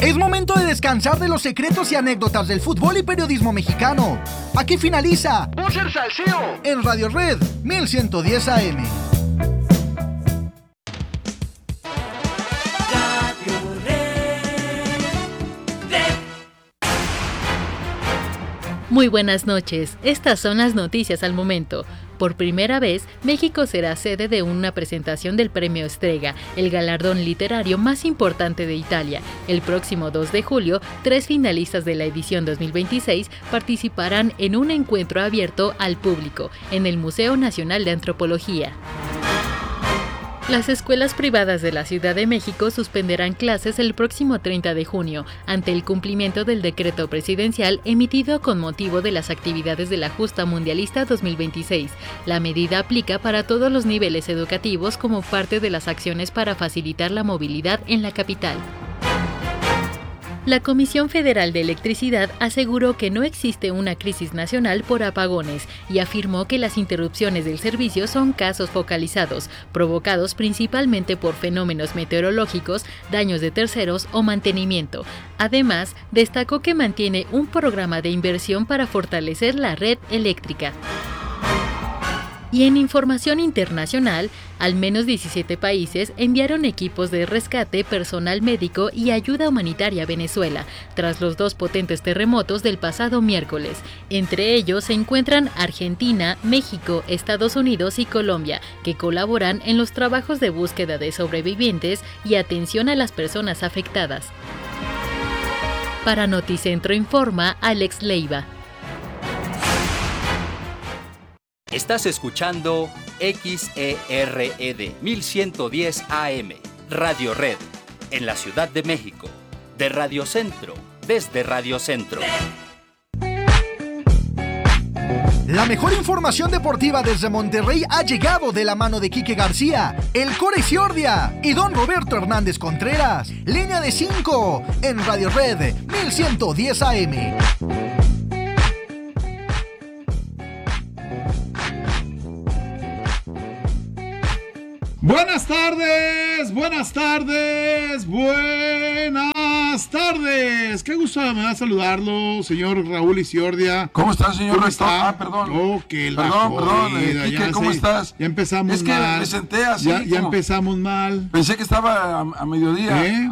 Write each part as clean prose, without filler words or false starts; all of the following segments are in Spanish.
Es momento de descansar de los secretos y anécdotas del fútbol y periodismo mexicano. Aquí finaliza Búcer Salseo en Radio Red 1110 AM. Muy buenas noches, estas son las noticias al momento. Por primera vez, México será sede de una presentación del Premio Strega, el galardón literario más importante de Italia. El próximo 2 de julio, 3 finalistas de la edición 2026 participarán en un encuentro abierto al público en el Museo Nacional de Antropología. Las escuelas privadas de la Ciudad de México suspenderán clases el próximo 30 de junio, ante el cumplimiento del decreto presidencial emitido con motivo de las actividades de la Justa Mundialista 2026. La medida aplica para todos los niveles educativos como parte de las acciones para facilitar la movilidad en la capital. La Comisión Federal de Electricidad aseguró que no existe una crisis nacional por apagones y afirmó que las interrupciones del servicio son casos focalizados, provocados principalmente por fenómenos meteorológicos, daños de terceros o mantenimiento. Además, destacó que mantiene un programa de inversión para fortalecer la red eléctrica. Y en información internacional, al menos 17 países enviaron equipos de rescate, personal médico y ayuda humanitaria a Venezuela, tras los 2 potentes terremotos del pasado miércoles. Entre ellos se encuentran Argentina, México, Estados Unidos y Colombia, que colaboran en los trabajos de búsqueda de sobrevivientes y atención a las personas afectadas. Para Noticentro informa Alex Leiva. Estás escuchando XERED 1110 AM, Radio Red, en la Ciudad de México, de Radio Centro, desde Radio Centro. La mejor información deportiva desde Monterrey ha llegado de la mano de Quique García, el Core Ciordia y don Roberto Hernández Contreras. Línea de 5 en Radio Red 1110 AM. Buenas tardes, buenas tardes, buenas tardes. Qué gusto me da saludarlo, señor Raúl Iciordia. ¿Cómo está, señor ¿Cómo rector? está? Perdón. Oh, que la Perdón, jodida, ¿cómo estás? Ya empezamos es que mal. me senté así. Ya empezamos mal. Pensé que estaba a mediodía. ¿Eh?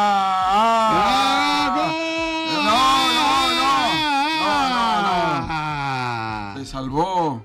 No. Se salvó.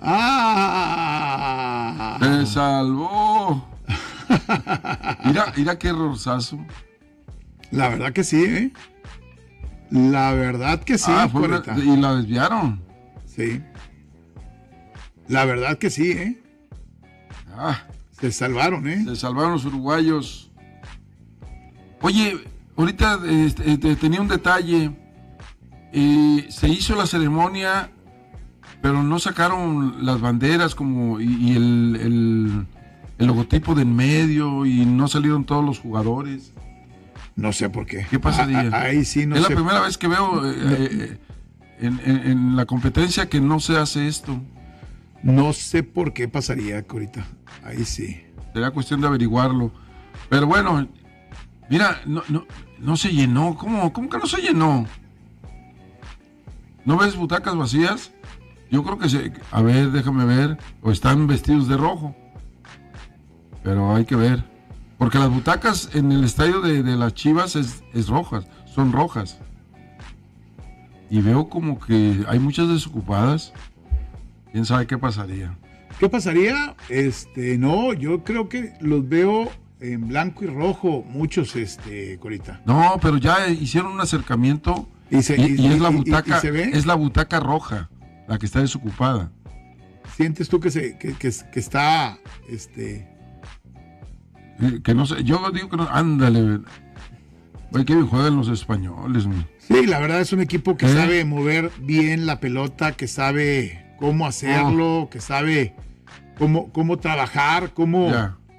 Se salvó. Mira qué errorzazo. La verdad que sí, ¿eh? La verdad que sí. Y la desviaron. Sí. La verdad que sí, ¿eh? Se salvaron, ¿eh? Se salvaron los uruguayos. Oye, ahorita tenía un detalle. Se hizo la ceremonia, pero no sacaron las banderas y el logotipo de en medio, y no salieron todos los jugadores. No sé por qué. ¿Qué pasaría? Ahí sí no sé. Es la primera vez que veo en la competencia que no se hace esto. No sé por qué pasaría, Corita. Ahí sí. Sería cuestión de averiguarlo. Pero bueno, mira, no se llenó. ¿Cómo que no se llenó? ¿No ves butacas vacías? Yo creo que a ver, déjame ver. O están vestidos de rojo. Pero hay que ver. Porque las butacas en el estadio de las Chivas es rojas. Son rojas. Y veo como que hay muchas desocupadas. ¿Quién sabe qué pasaría? ¿Qué pasaría? No, yo creo que los veo en blanco y rojo, muchos, Corita. No, pero ya hicieron un acercamiento y es la butaca, ¿se ve? Es la butaca roja, la que está desocupada. ¿Sientes tú que está, que no sé, yo digo que no, ándale, hay que juegan los españoles, man. Sí, la verdad es un equipo que sabe mover bien la pelota, que sabe cómo hacerlo, que sabe cómo trabajar, cómo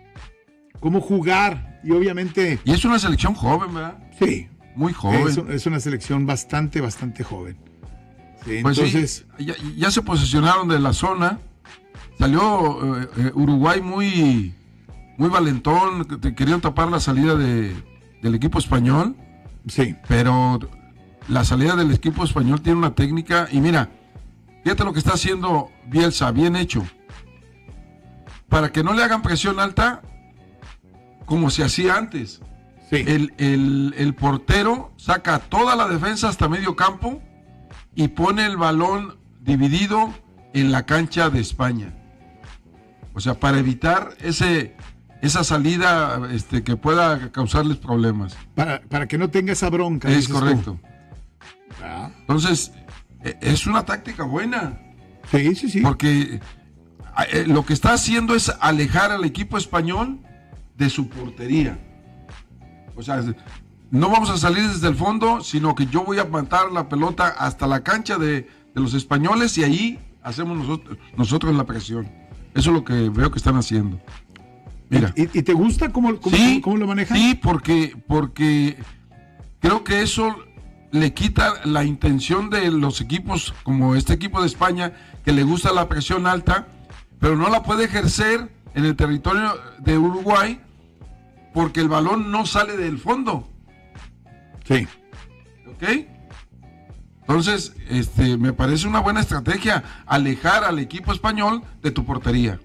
jugar, y obviamente... Y es una selección joven, ¿verdad? Sí. Muy joven. Es una selección bastante joven. Sí, pues entonces... Sí, ya se posicionaron de la zona, salió Uruguay muy valentón, querían tapar la salida del equipo español, Sí. Pero la salida del equipo español tiene una técnica. Y mira, fíjate lo que está haciendo Bielsa, bien hecho. Para que no le hagan presión alta, como se hacía antes. Sí. El portero saca toda la defensa hasta medio campo y pone el balón dividido en la cancha de España. O sea, para evitar esa salida que pueda causarles problemas. Para que no tenga esa bronca. Es correcto. Ah. Entonces, es una táctica buena. Sí, sí, sí. Porque lo que está haciendo es alejar al equipo español de su portería. O sea, no vamos a salir desde el fondo, sino que yo voy a mandar la pelota hasta la cancha de los españoles y ahí hacemos nosotros la presión. Eso es lo que veo que están haciendo. Mira. ¿Y te gusta cómo lo manejan? Sí, porque creo que eso le quita la intención de los equipos, como este equipo de España, que le gusta la presión alta, pero no la puede ejercer en el territorio de Uruguay porque el balón no sale del fondo. Sí. ¿Ok? Entonces, me parece una buena estrategia alejar al equipo español de tu portería.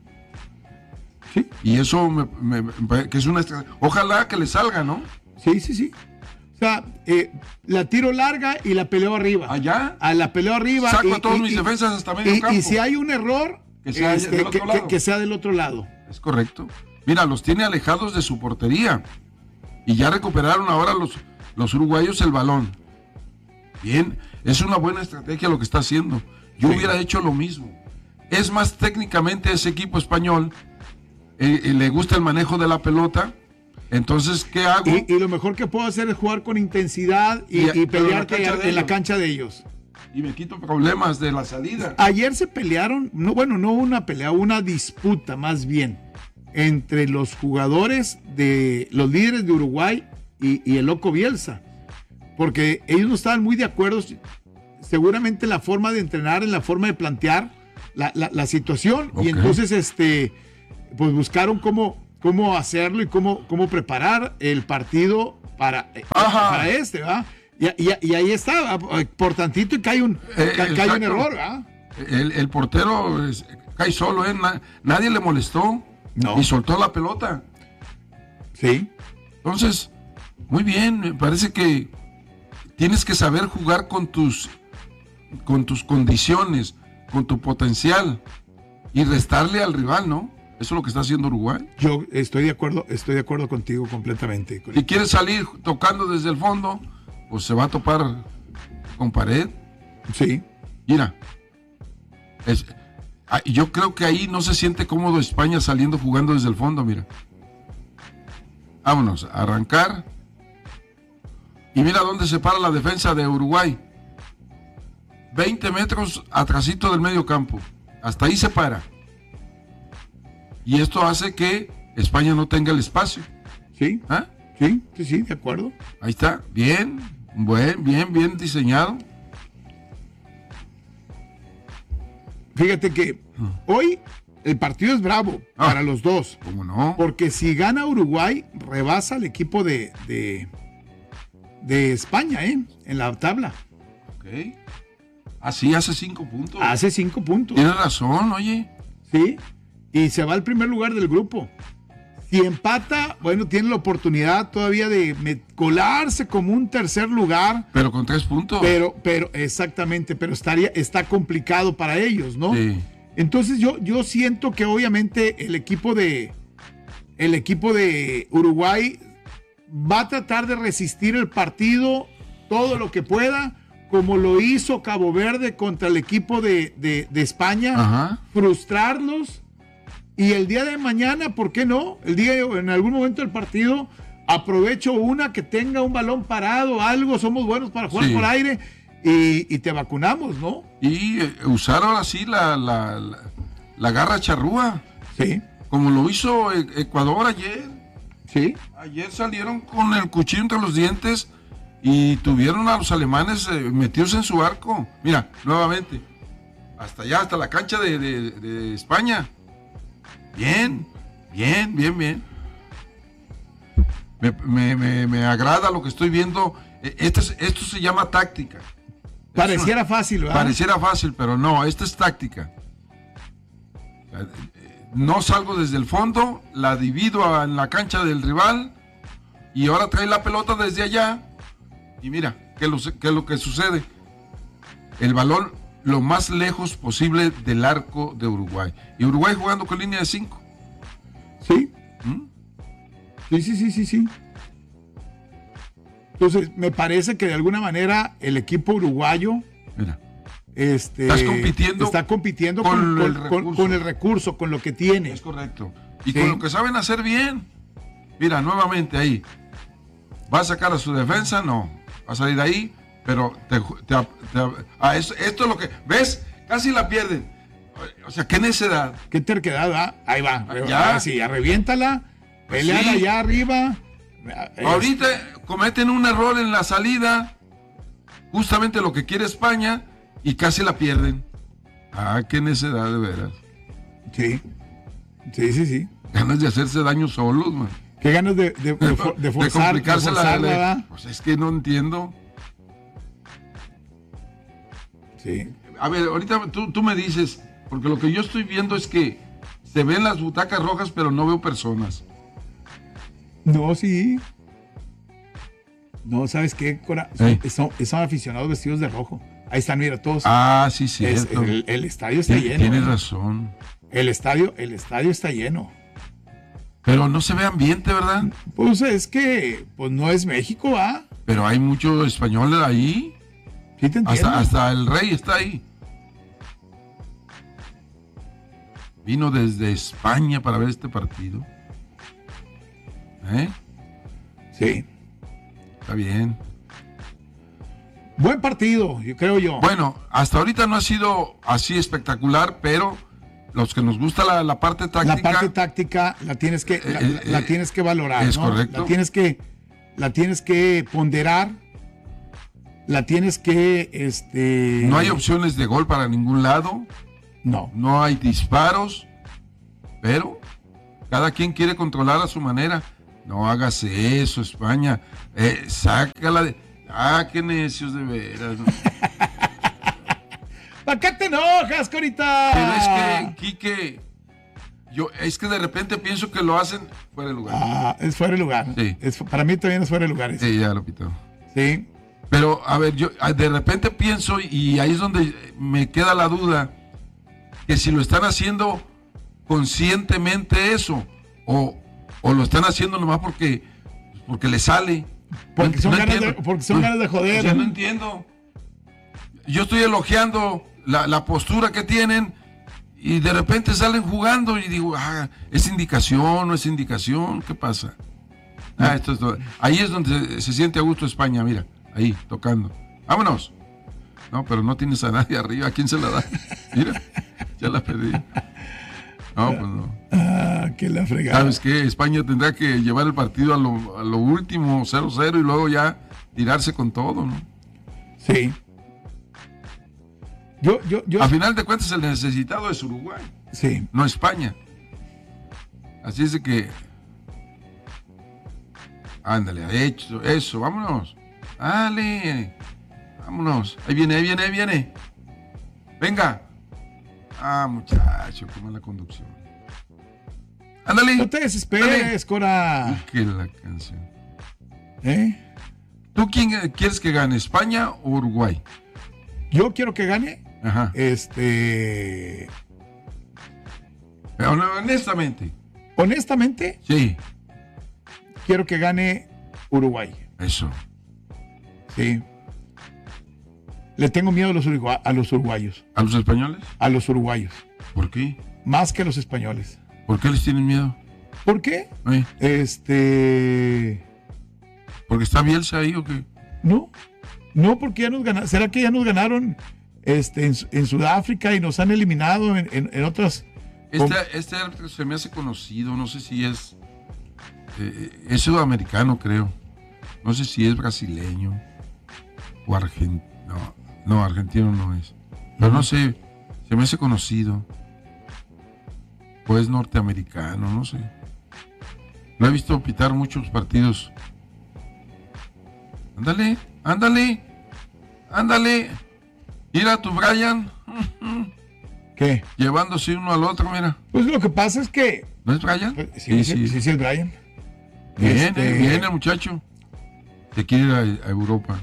Sí. Y eso me parece que es una estrategia. Ojalá que le salga, ¿no? Sí, sí, sí. O sea, la tiro larga y la peleo arriba. Allá. A la peleo arriba. Saco a todos mis defensas hasta medio campo. Y si hay un error, que sea del otro lado. Que sea del otro lado. Es correcto. Mira, los tiene alejados de su portería. Y ya recuperaron ahora los uruguayos el balón. Bien, es una buena estrategia lo que está haciendo. Yo hubiera hecho lo mismo. Es más, técnicamente ese equipo español le gusta el manejo de la pelota. Entonces, ¿qué hago? Y lo mejor que puedo hacer es jugar con intensidad y pelearte en la cancha de ellos. Y me quito problemas de la salida. Ayer se pelearon, no una pelea, una disputa más bien, entre los jugadores de los líderes de Uruguay y el loco Bielsa. Porque ellos no estaban muy de acuerdo, seguramente en la forma de entrenar, en la forma de plantear la situación. Okay. Y entonces, pues buscaron cómo hacerlo y cómo preparar el partido para ¿va? Y ahí está, por tantito y cae un error, ¿va? El portero cae solo, nadie le molestó. No. Y soltó la pelota. Sí. Entonces, muy bien, me parece que tienes que saber jugar con tus condiciones, con tu potencial y restarle al rival, ¿no? Eso es lo que está haciendo Uruguay. Yo estoy de acuerdo contigo completamente. Si quiere salir tocando desde el fondo, pues se va a topar con pared. Sí. Mira, yo creo que ahí no se siente cómodo España saliendo jugando desde el fondo, mira. Vámonos, a arrancar. Y mira dónde se para la defensa de Uruguay. 20 metros atrasito del medio campo. Hasta ahí se para. Y esto hace que España no tenga el espacio. Sí. ¿Ah? Sí, de acuerdo. Ahí está. Bien diseñado. Fíjate que hoy el partido es bravo para los dos. ¿Cómo no? Porque si gana Uruguay, rebasa al equipo de España, en la tabla. Ok. Sí, hace 5 puntos. Hace 5 puntos. Tienes razón, oye. Sí. Y se va al primer lugar del grupo. Si empata, bueno, tiene la oportunidad todavía de colarse como un tercer lugar. Pero con 3 puntos. Pero, exactamente, pero está complicado para ellos, ¿no? Sí. Entonces yo siento que obviamente el equipo de Uruguay va a tratar de resistir el partido todo lo que pueda, como lo hizo Cabo Verde contra el equipo de España. Ajá. Frustrarlos. Y el día de mañana, ¿por qué no? En algún momento del partido, aprovecho una que tenga un balón parado, algo, somos buenos para jugar por aire y te vacunamos, ¿no? Y usar ahora sí la garra charrúa. Sí. Como lo hizo Ecuador ayer. Sí. Ayer salieron con el cuchillo entre los dientes y tuvieron a los alemanes metidos en su arco. Mira, nuevamente, hasta allá, hasta la cancha de España. Bien. Me agrada lo que estoy viendo. Esto se llama táctica. Pareciera fácil, ¿verdad? Pareciera fácil, pero no, esta es táctica. No salgo desde el fondo, la divido en la cancha del rival y ahora trae la pelota desde allá y mira, ¿qué es lo que sucede? El balón lo más lejos posible del arco de Uruguay. Y Uruguay jugando con línea de 5. Sí. Sí. Entonces, me parece que de alguna manera el equipo uruguayo Mira. Está compitiendo con el recurso, con lo que tiene. Es correcto. Y con lo que saben hacer bien. Mira, nuevamente ahí. ¿Va a sacar a su defensa? No. Va a salir ahí, pero esto es lo que... ¿Ves? Casi la pierden. O sea, qué necedad. Qué terquedad, ¿va? Ahí va. Ya. Sí, reviéntala. Peleala allá arriba. Ahorita cometen un error en la salida. Justamente lo que quiere España. Y casi la pierden. Qué necedad de veras. Sí. Ganas de hacerse daño solos, man. Qué ganas de complicarse la pues es que no entiendo. Sí. A ver, ahorita tú me dices, porque lo que yo estoy viendo es que se ven las butacas rojas, pero no veo personas. No, sí. No, ¿sabes qué, Cora? Son aficionados vestidos de rojo. Ahí están, mira, todos. Sí, cierto. El estadio está lleno. Tienes razón. El estadio está lleno. Pero no se ve ambiente, ¿verdad? Pues es que no es México, ¿va? Pero hay muchos españoles ahí. Sí, te entiendo. Hasta el rey está ahí. Vino desde España para ver este partido. Sí. Está bien. Buen partido, creo yo. Bueno, hasta ahorita no ha sido así espectacular, pero los que nos gusta la parte táctica... La parte táctica la tienes que valorar, es ¿no? correcto. La tienes que ponderar, la tienes que... No hay opciones de gol para ningún lado. No hay disparos, pero cada quien quiere controlar a su manera. No hagas eso, España. Sácala de... qué necios de veras. ¿Para qué te enojas, Corita? Pero es que, Quique, es que de repente pienso que lo hacen fuera de lugar. Es fuera de lugar. Sí. Para mí también es fuera de lugar. Sí, ya lo pito. Sí. Pero, a ver, yo de repente pienso, y ahí es donde me queda la duda, que si lo están haciendo conscientemente eso, o lo están haciendo nomás porque le sale. Porque son ganas de joder. O sea, no entiendo. Yo estoy elogiando la postura que tienen y de repente salen jugando y digo, ¿es indicación? ¿No es indicación? ¿Qué pasa? Esto es todo. Ahí es donde se siente a gusto España, mira, ahí, tocando. ¡Vámonos! No, pero no tienes a nadie arriba. ¿A quién se la da? Mira, ya la perdí. No, pues no. Que la fregada. ¿Sabes qué? España tendrá que llevar el partido a lo último, 0-0, y luego ya tirarse con todo, ¿no? Sí. A final de cuentas, el necesitado es Uruguay. Sí. No España. Así es de que... Ándale, eso, vámonos. Dale. Vámonos. Ahí viene. Venga. Muchacho, qué mala conducción. Ándale. No te desesperes, Cora. ¿Qué la canción? ¿Tú quién quieres que gane, España o Uruguay? Yo quiero que gane. Ajá. Honestamente. Honestamente. Sí. Quiero que gane Uruguay. Eso. Sí. Le tengo miedo a los uruguayos. ¿A los españoles? A los uruguayos. ¿Por qué? Más que a los españoles. ¿Por qué les tienen miedo? ¿Por qué? ¿Porque está Bielsa ahí o qué? No, porque ya nos ganaron. ¿Será que ya nos ganaron en Sudáfrica y nos han eliminado en otras? Este árbitro se me hace conocido, no sé si es sudamericano, creo. No sé si es brasileño o argentino. No, argentino no es. Pero no sé, se me hace conocido. O es norteamericano, no sé. Lo he visto pitar muchos partidos. Ándale. Mira a tu Brian. ¿Qué? Llevándose uno al otro, mira. Pues lo que pasa es que... ¿No es Brian? Sí, es Brian. Viene el muchacho. Se quiere ir a Europa.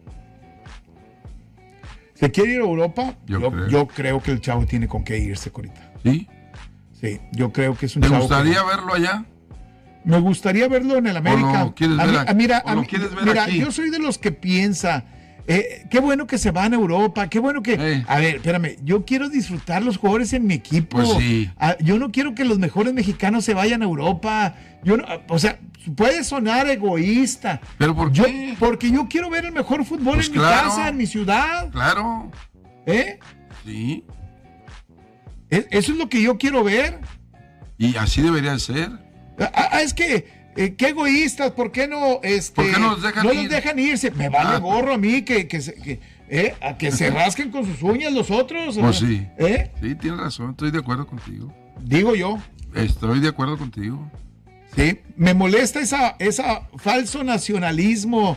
¿Se quiere ir a Europa? Yo creo que el chavo tiene con qué irse, Corita. ¿Sí? Sí, yo creo que es un ¿Te chavo. gustaría verlo allá? Me gustaría verlo en el América. ¿O lo quieres ver aquí? Yo soy de los que piensa, qué bueno que se van a Europa, qué bueno que... A ver, espérame, yo quiero disfrutar los jugadores en mi equipo. Pues sí. Yo no quiero que los mejores mexicanos se vayan a Europa. O sea, puede sonar egoísta. ¿Pero por qué? Porque yo quiero ver el mejor fútbol Pues en claro, mi casa, en mi ciudad. Claro. Sí. Eso es lo que yo quiero ver. Y así debería ser. Es que... qué egoístas, ¿por qué no ¿Por qué no los dejan irse? Me vale gorro a mí que se rasquen con sus uñas los otros. Pues sí. Sí, tienes razón, estoy de acuerdo contigo. Digo yo. Estoy de acuerdo contigo. Sí, me molesta esa falso nacionalismo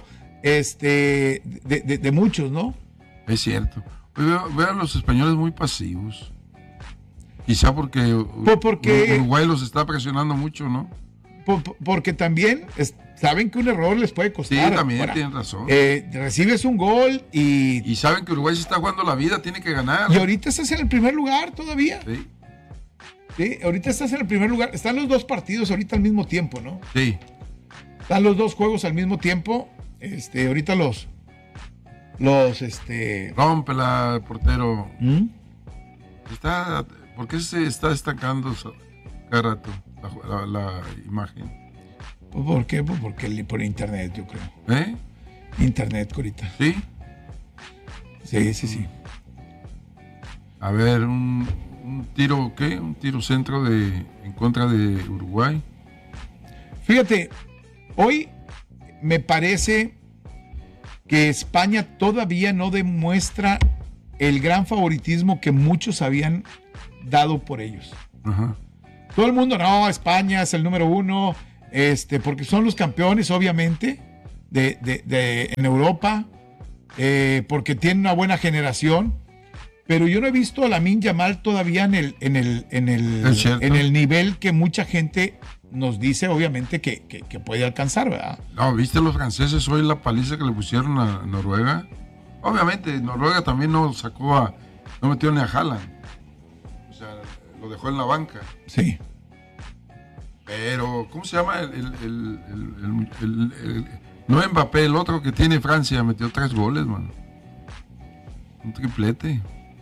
de muchos, ¿no? Es cierto. Veo a los españoles muy pasivos. Quizá porque Uruguay los está presionando mucho, ¿no? Porque también saben que un error les puede costar. Sí, también tienen razón. Recibes un gol y saben que Uruguay se está jugando la vida, tiene que ganar. Y ahorita estás en el primer lugar todavía. Sí, ahorita estás en el primer lugar. Están los dos partidos ahorita al mismo tiempo, ¿no? Sí. Están los dos juegos al mismo tiempo. Ahorita los Rómpela, portero. ¿Por qué se está estancando cada rato la imagen? ¿Por qué? Porque por internet, yo creo. Internet, Corita. ¿Sí? Sí. A ver, un tiro, ¿qué? Un tiro centro en contra de Uruguay. Fíjate, hoy me parece que España todavía no demuestra el gran favoritismo que muchos habían dado por ellos. Ajá. Todo el mundo, no, España es el número 1, porque son los campeones, obviamente, en Europa, porque tienen una buena generación, pero yo no he visto a Lamine Yamal todavía en el nivel que mucha gente nos dice, obviamente, que puede alcanzar, ¿verdad? No, ¿viste los franceses hoy la paliza que le pusieron a Noruega? Obviamente, Noruega también no metió ni a Haaland. O sea, lo dejó en la banca. Sí. Pero, ¿cómo se llama? No Mbappé, el otro que tiene Francia, metió 3 goles, mano. Un triplete.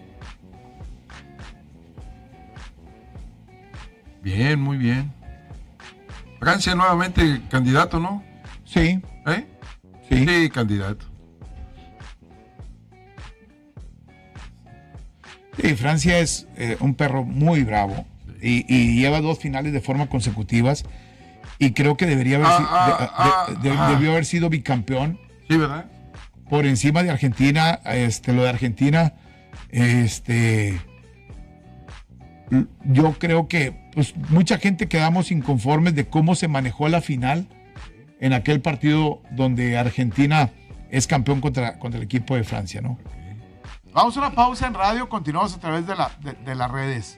Bien, muy bien. Francia nuevamente candidato, ¿no? Sí. Sí, candidato. Sí, Francia es un perro muy bravo y lleva 2 finales de forma consecutivas y creo que debió haber sido bicampeón. Sí, ¿verdad? Por encima de Argentina. Lo de Argentina, yo creo que pues mucha gente quedamos inconformes de cómo se manejó la final en aquel partido donde Argentina es campeón contra el equipo de Francia, ¿no? Vamos a una pausa en radio, continuamos a través de las redes.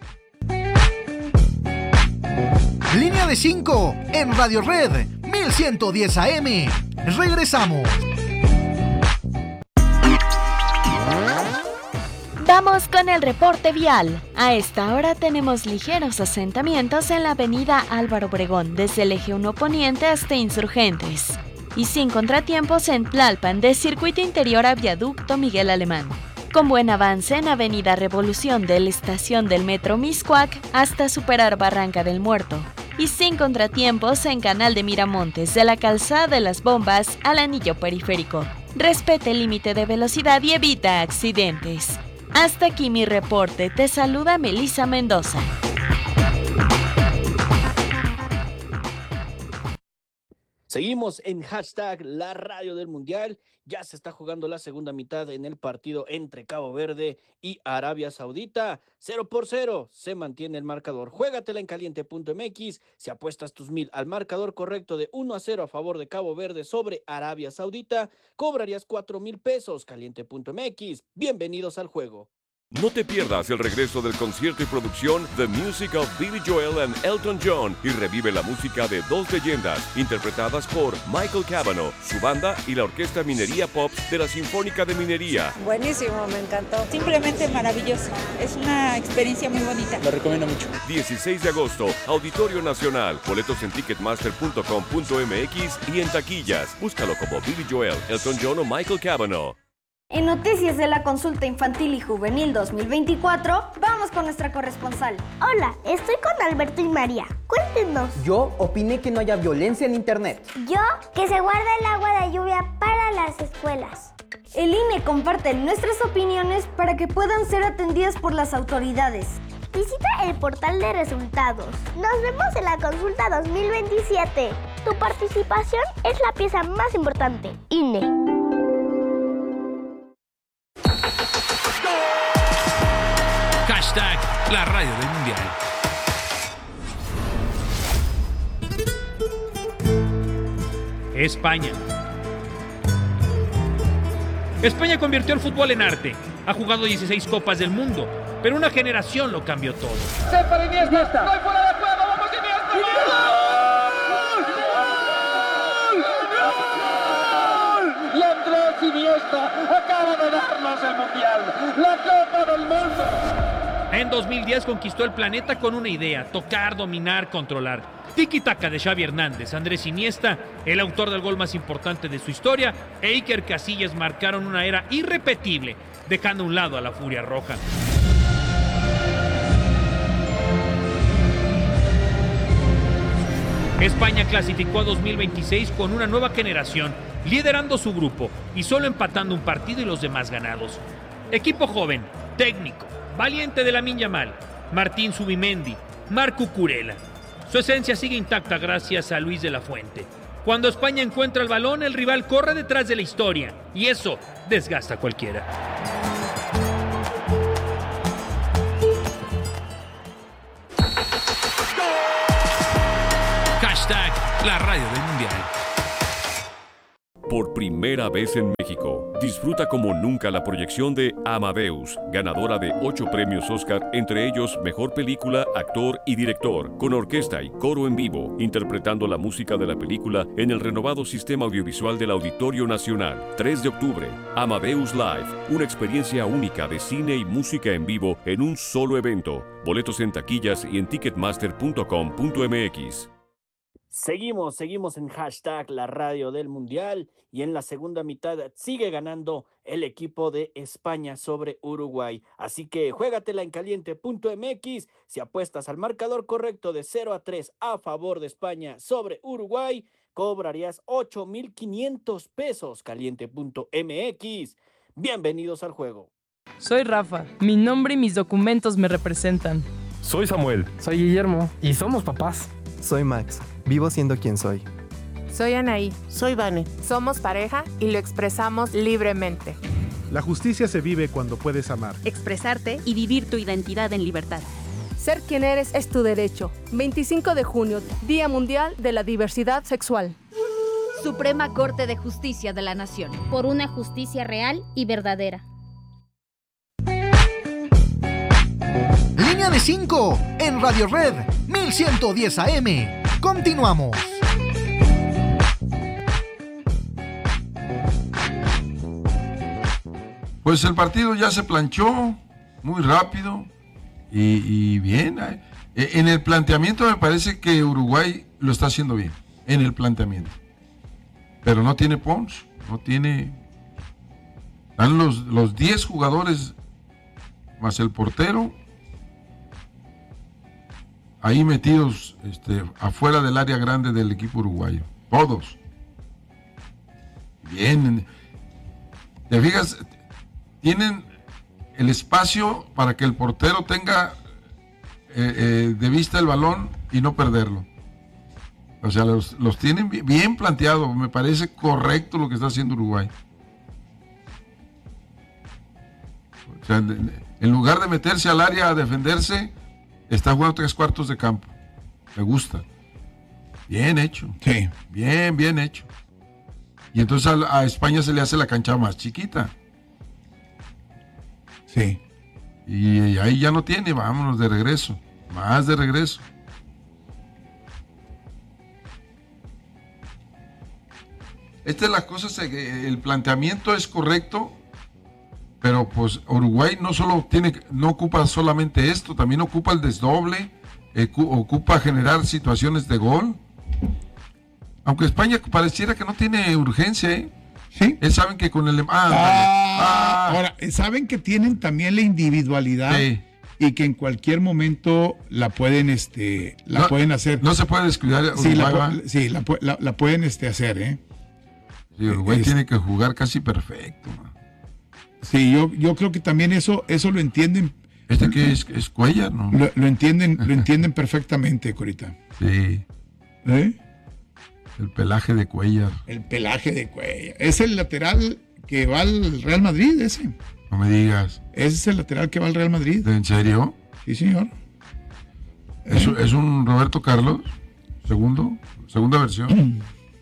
Línea de 5 en Radio Red 1110 AM. Regresamos. Vamos con el reporte vial. A esta hora tenemos ligeros asentamientos en la avenida Álvaro Obregón, desde el eje 1 poniente hasta Insurgentes. Y sin contratiempos en Tlalpan, de circuito interior a viaducto Miguel Alemán. Con buen avance en avenida Revolución de la estación del metro Mixcoac hasta superar Barranca del Muerto. Y sin contratiempos en Canal de Miramontes, de la calzada de las Bombas al anillo periférico. Respete el límite de velocidad y evita accidentes. Hasta aquí mi reporte. Te saluda Melissa Seguimos en hashtag la radio del mundial. Ya se está jugando la segunda mitad en el partido entre Cabo Verde y Arabia Saudita. 0-0 se mantiene el marcador. Juégatela en caliente.mx. Si apuestas tus 1,000 al marcador correcto de 1-0 a favor de Cabo Verde sobre Arabia Saudita, cobrarías 4,000 pesos. Caliente.mx. Bienvenidos al juego. No te pierdas el regreso del concierto y producción The Music of Billy Joel and Elton John y revive la música de dos leyendas interpretadas por Michael Cavanaugh, su banda y la Orquesta Minería Pops de la Sinfónica de Minería. Buenísimo, me encantó. Simplemente maravilloso. Es una experiencia muy bonita. Lo recomiendo mucho. 16 de agosto, Auditorio Nacional. Boletos en ticketmaster.com.mx y en taquillas. Búscalo como Billy Joel, Elton John o Michael Cavanaugh. En noticias de la consulta infantil y juvenil 2024, vamos con nuestra corresponsal. Hola, estoy con Alberto y María. Cuéntenos. Yo opiné que no haya violencia en internet. Yo, que se guarda el agua de lluvia para las escuelas. El INE comparte nuestras opiniones para que puedan ser atendidas por las autoridades. Visita el portal de resultados. Nos vemos en la consulta 2027. Tu participación es la pieza más importante. INE. Hashtag la radio del mundial. España. España convirtió el fútbol en arte. Ha jugado 16 copas del mundo, pero una generación lo cambió todo. ¡Se para Iniesta! ¡No hay fuera de juego! ¡Vamos Iniesta! ¡Gol! ¡Gol! Y Andrés Iniesta acaba de darnos el mundial, la Copa del Mundo. En 2010 conquistó el planeta con una idea: tocar, dominar, controlar. Tiki-taka de Xavi Hernández, Andrés Iniesta, el autor del gol más importante de su historia, e Iker Casillas marcaron una era irrepetible, dejando a un lado a la Furia Roja. España clasificó a 2026 con una nueva generación, liderando su grupo y solo empatando un partido y los demás ganados. Equipo joven, técnico, valiente de Lamine Yamal, Martín Zubimendi, Marc Cucurella. Su esencia sigue intacta gracias a Luis de la Fuente. Cuando España encuentra el balón, el rival corre detrás de la historia y eso desgasta a cualquiera. Hashtag la radio del mundial. Por primera vez en México, disfruta como nunca la proyección de Amadeus, ganadora de 8 premios Oscar, entre ellos Mejor Película, Actor y Director, con orquesta y coro en vivo, interpretando la música de la película en el renovado sistema audiovisual del Auditorio Nacional. 3 de octubre, Amadeus Live, una experiencia única de cine y música en vivo en un solo evento. Boletos en taquillas y en ticketmaster.com.mx. Seguimos en hashtag la radio del mundial y en la segunda mitad sigue ganando el equipo de España sobre Uruguay. Así que juégatela en caliente.mx. Si apuestas al marcador correcto de 0-3 a favor de España sobre Uruguay, cobrarías 8,500 pesos. Caliente.mx. Bienvenidos al juego. Soy Rafa. Mi nombre y mis documentos me representan. Soy Samuel. Soy Guillermo. Y somos papás. Soy Max. Vivo siendo quien soy. Soy Anaí. Soy Vane. Somos pareja y lo expresamos libremente. La justicia se vive cuando puedes amar, expresarte y vivir tu identidad en libertad. Ser quien eres es tu derecho. 25 de junio, Día Mundial de la Diversidad Sexual. Suprema Corte de Justicia de la Nación. Por una justicia real y verdadera. Línea de 5 en Radio Red 1110 AM. Continuamos. Pues el partido ya se planchó muy rápido y bien. En el planteamiento me parece que Uruguay lo está haciendo bien, en el planteamiento. Pero no tiene punch, no tiene... Están los 10 jugadores más el portero ahí metidos afuera del área grande del equipo uruguayo. Todos. Bien. ¿Te fijas? Tienen el espacio para que el portero tenga de vista el balón y no perderlo. O sea, los tienen bien planteados. Me parece correcto lo que está haciendo Uruguay. O sea, en lugar de meterse al área a defenderse, está jugando 3/4 de campo. Me gusta. Bien hecho. Sí. Bien hecho. Y entonces a España se le hace la cancha más chiquita. Sí. Y ahí ya no tiene, vámonos de regreso. Más de regreso. Esta es la cosa, el planteamiento es correcto, pero pues Uruguay no ocupa solamente esto, también ocupa el desdoble, ocupa generar situaciones de gol. Aunque España pareciera que no tiene urgencia, ¿eh? Sí. Saben que con el... Ahora, saben que tienen también la individualidad, sí, y que en cualquier momento la pueden, pueden hacer. No se puede descuidar Uruguay, la pueden hacer, ¿eh? Sí, Uruguay tiene que jugar casi perfecto, man. Sí, yo creo que también eso lo entienden. Que es Cuellar, ¿no? Lo entienden perfectamente, Corita. Sí. ¿Eh? El pelaje de Cuellar. Es el lateral que va al Real Madrid, ese. No me digas. Ese es el lateral que va al Real Madrid. ¿En serio? Sí, señor. ¿Es un Roberto Carlos? Segunda versión.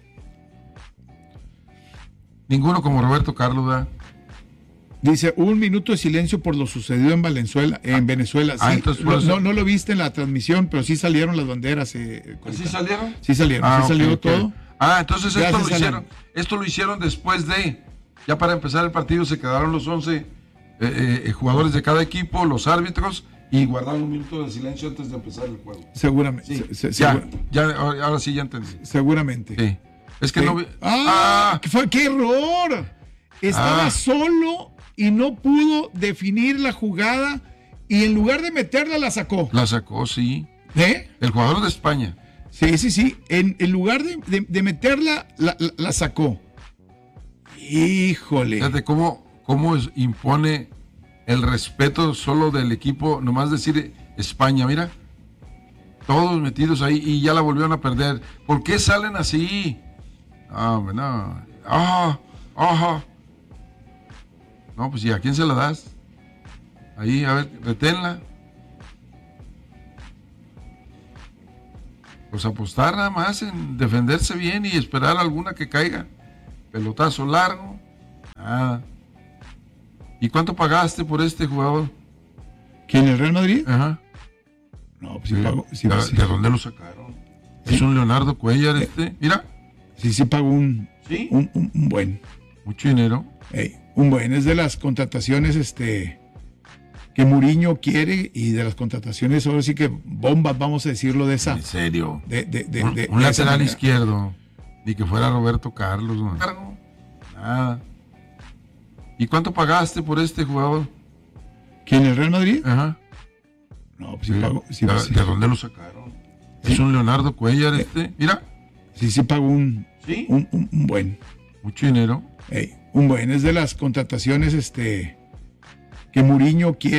Ninguno como Roberto Carlos, ¿da? Dice, 1 minuto de silencio por lo sucedido en Venezuela. Sí, entonces, no lo viste en la transmisión, pero sí salieron las banderas. ¿Sí salieron? Sí salieron, salió todo. Entonces esto lo hicieron después de, ya para empezar el partido se quedaron los 11 jugadores de cada equipo, los árbitros, y guardaron 1 minuto de silencio antes de empezar el juego. Seguramente. Sí, ahora sí ya entendí. Seguramente. Sí. Es que no vi... ¡Qué error! Estaba solo y no pudo definir la jugada y en lugar de meterla la sacó. La sacó, sí. ¿Eh? El jugador de España. Sí. En lugar de meterla, la sacó. Híjole. Fíjate cómo impone el respeto solo del equipo, nomás decir España, mira. Todos metidos ahí y ya la volvieron a perder. ¿Por qué salen así? No. No, pues ¿y a quién se la das? Ahí, a ver, reténla. Pues apostar nada más en defenderse bien y esperar alguna que caiga. Pelotazo largo. ¿Y cuánto pagaste por este jugador? ¿Quién, el Real Madrid? Ajá. No, pues sí pagó. ¿De dónde lo sacaron? ¿Sí? Es un Leonardo Cuellar mira. Sí pagó un buen. Mucho dinero. Un buen, es de las contrataciones que Mourinho quiere y de las contrataciones, ahora sí que bombas, vamos a decirlo de esa. ¿En serio? Un lateral izquierdo. Ni que fuera Roberto Carlos. Nada. ¿Y cuánto pagaste por este jugador? ¿Quién, el Real Madrid? Ajá. No, pues sí pagó. ¿De dónde lo sacaron? Es un Leonardo Cuellar mira. Sí pagó un buen. Mucho dinero. Un buen, es de las contrataciones que Mourinho quiere.